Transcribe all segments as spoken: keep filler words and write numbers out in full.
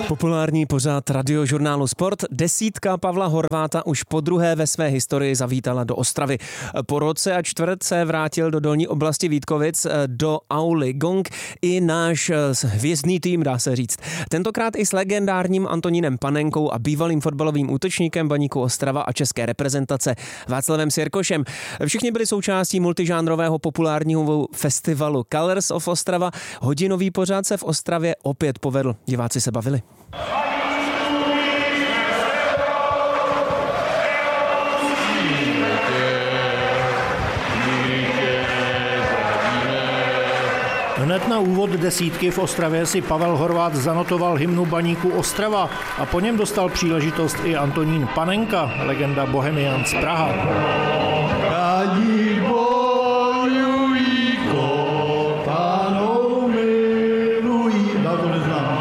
Populární pořad radiožurnálu Sport. Desítka Pavla Horváta už podruhé ve své historii zavítala do Ostravy. Po roce a čtvrt se vrátil do dolní oblasti Vítkovic do auly Gong i náš hvězdný tým, dá se říct. Tentokrát i s legendárním Antonínem Panenkou a bývalým fotbalovým útočníkem Baníku Ostrava a české reprezentace Václavem Sirkošem. Všichni byli součástí multižánrového populárního festivalu Colors of Ostrava. Hodinový pořad se v Ostravě opět povedl. Diváci se bavili. Hned na úvod desítky v Ostravě si Pavel Horvát zanotoval hymnu Baníku Ostrava a po něm dostal příležitost i Antonín Panenka, legenda Bohemians Praha. Rádi bojují, kopanou milují. Já to neznám.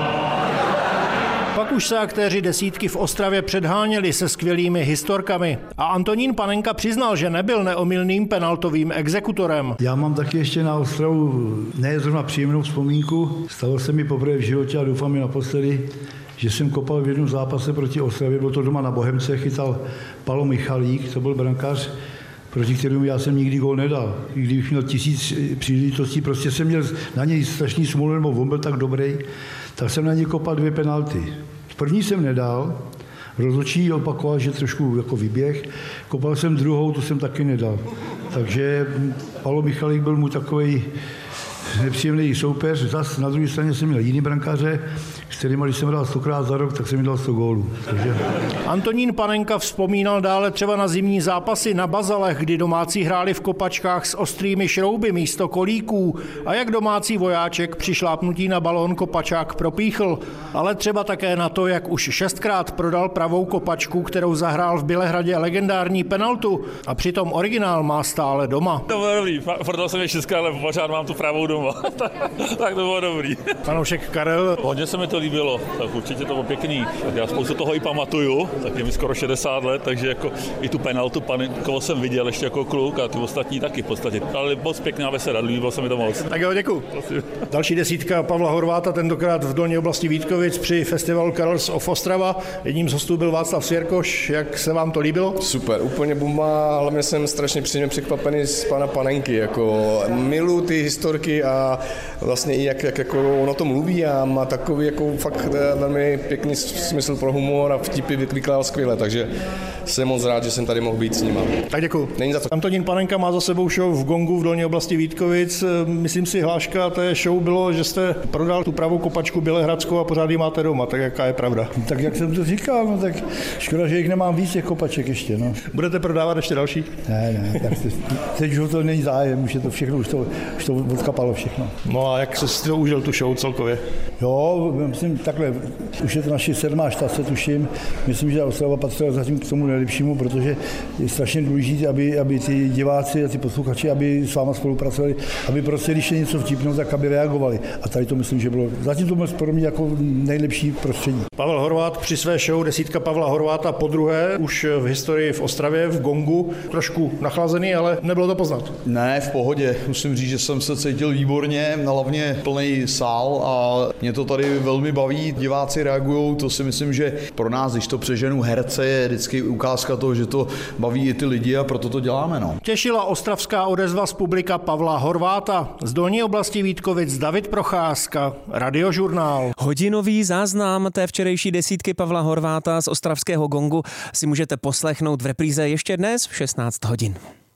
Pak už se aktéři desítky v Ostravě předháněli se skvělými historkami a Antonín Panenka přiznal, že nebyl neomylným penaltovým exekutorem. Já mám taky ještě na Ostravu ne zrovna příjemnou vzpomínku. Stalo se mi poprvé v životě a doufám i naposledy, že jsem kopal v jednom zápase proti Ostravě, bylo to doma na Bohemce, chytal Palo Michalík, to byl brankář, proti kterému já jsem nikdy gól nedal. I když měl tisíc příležitostí, prostě jsem měl na něj strašný smůlu, nebo on byl tak dobrý, tak jsem na něj kopal dvě penalty. První jsem nedal, rozhodčí opakoval, že trošku jako vyběh, kopal jsem druhou, to jsem taky nedal. Takže Palo Michalík byl mu takovej nepříjemný soupeř. Zas na druhé straně jsem měl jiný brankáře, s kterým, když jsem dal stokrát za rok, tak jsem mi dal sto gólů. Takže... Antonín Panenka vzpomínal dále třeba na zimní zápasy na Bazalech, kdy domácí hráli v kopačkách s ostrými šrouby místo kolíků a jak domácí vojáček při šlápnutí na balón kopačák propíchl. Ale třeba také na to, jak už šestkrát prodal pravou kopačku, kterou zahrál v Bělehradě legendární penaltu a přitom originál má stále doma. To bylo dobrý, prodal jsem je šestkrát, ale pořád mám tu pravou doma. Tak to bylo dobrý. Fanoušek Karel. Hodně se mi to líbilo, tak určitě to bylo pěkný. Tak já spoustu toho i pamatuju, tak je mi skoro šedesát let, takže jako i tu penaltu Panenkovo jsem viděl ještě jako kluk a ty ostatní taky v podstatě. Ale moc pěkná beseda, líbilo se mi to moc. Tak jo, děkuju. Další desítka Pavla Horváta, tentokrát v dolní oblasti Vítkovic při festivalu Colors of Ostrava. Jedním z hostů byl Václav Sirkoš. Jak se vám to líbilo? Super, úplně bomba, hlavně jsem strašně příjemně překvapený z pana Panenky, jako miluji ty historky a vlastně i jak, jak jako on o tom mluví a má takový jako fakt velmi pěkný smysl pro humor a vtipy vykládal skvěle, takže jsem moc rád, že jsem tady mohl být s nima. Tak děkuju. Není za to. Antonín Panenka má za sebou show v Gongu v dolní oblasti Vítkovic. Myslím si, hláška té show bylo, že jste prodal tu pravou kopačku bělehradskou a pořád ji máte doma, tak jaká je pravda? Tak jak jsem to říkal, no tak škoda, že jich nemám víc těch kopaček ještě, no. Budete prodávat ještě další? Ne, ne, tak teď už to není zájem, už je to všechno, už to, už to odkapalo všechno. No a jak jsi to užil tu show celkově? Jo, myslím takhle, už je to naši sedmá štace, tuším. Myslím, že Ostrava patřila zatím k tomu nejlepšímu, protože je strašně důležité, aby, aby ty diváci a ty posluchači, aby s váma spolupracovali, aby prostě, když je něco vtipnou, tak aby reagovali. A tady to myslím, že bylo, zatím to bylo pro mě jako nejlepší prostředí. Pavel Horvát při své show Desítka Pavla Horváta podruhé už v historii v Ostravě, v Gongu, trošku nachlazený, ale nebylo to poznat. Ne, v pohodě. Musím říct, že jsem se cítil výborně, hlavně plný sál a mě to tady velmi baví. Diváci reagují, to si myslím, že pro nás, když to přeženu herce, je vždycky ukázka toho, že to baví i ty lidi a proto to děláme. No. Těšila ostravská odezva z publika Pavla Horváta. Z dolní oblasti Vítkovic David Procházka, Radiožurnál. Hodinový záznam té včerejší desítky Pavla Horváta z ostravského Gongu si můžete poslechnout v repríze ještě dnes v šestnáct hodin.